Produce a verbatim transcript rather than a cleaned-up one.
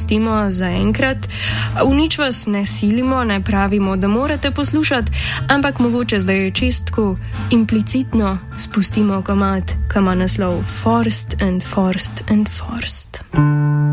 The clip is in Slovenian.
pustimo za enkrat. V nič vas ne silimo, ne pravimo, da morate poslušati, ampak mogoče zdaj čistko implicitno spustimo komad, ki ima naslov Forced and Forced and Forced.